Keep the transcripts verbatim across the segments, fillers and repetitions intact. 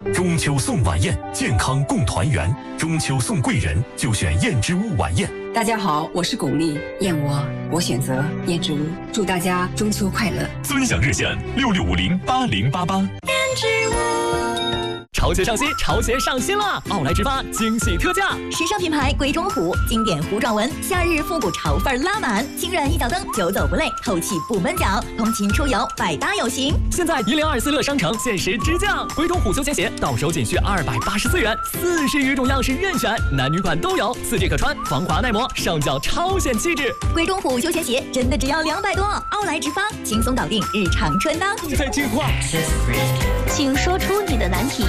中秋送晚宴，健康共团圆。中秋送贵人，就选燕之屋晚宴。 大家好，我是巩俐，燕窝我选择燕之屋。祝大家中秋快乐！ 尊享热线六六五零八零八八。燕之屋。潮鞋上新，潮鞋上新了！奥莱直发惊喜特价， 时尚品牌鬼冢虎，经典糊状纹，夏日复古潮范拉满，轻软一脚蹬，久走不累，透气不闷脚，通勤出游百搭有型。 现在一零二四乐商城限时直降，鬼冢虎休闲鞋到手仅需二百八十四元，四十余种样式任选，男女款都有，四 G 可穿，防滑耐磨，上脚超显气质。 鬼冢虎休闲鞋真的只要两百多，奥莱直发轻松搞定日常穿搭。 在进化， 请说出你的难题。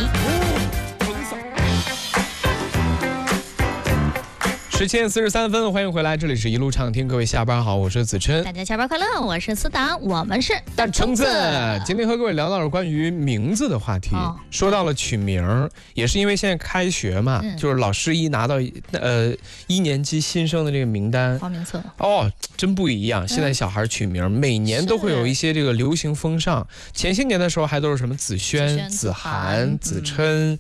十七点四十三分，欢迎回来，这里是一路畅听，各位下班好，我是子琛。 大家下班快乐，我是思达，我们是大橙子。今天和各位聊到了关于名字的话题，哦、说到了取名，也是因为现在开学嘛，嗯、就是老师一拿到呃一年级新生的这个名单， 报名册哦，真不一样。现在小孩取名，嗯、每年都会有一些这个流行风尚。前些年的时候还都是什么子轩、子涵、子琛、嗯、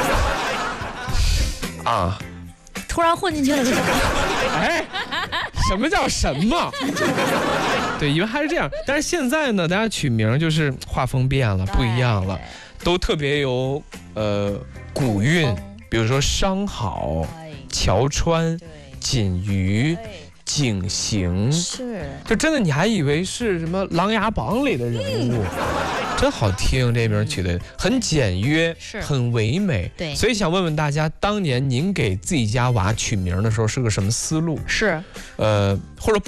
啊。 突然混进去了，这是哎，什么叫什么？对，以为还是这样，但是现在呢，大家取名就是画风变了，不一样了，都特别有呃古韵，比如说商好、乔川、锦瑜、景行， 是， 就真的你还以为是什么《琅琊榜》里的人物。嗯真好听，这名取得很简约， 是很唯美。 对， 所以想问问大家，当年您给自己家娃取名的时候是个什么思路？ 是， 呃，或者不。